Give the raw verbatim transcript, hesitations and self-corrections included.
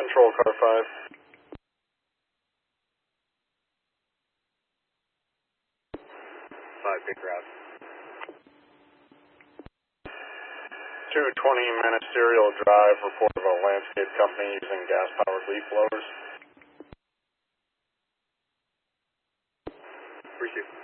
Control car five. Five, big route. two twenty ministerial drive, report of a landscape company using gas-powered leaf blowers. Appreciate it.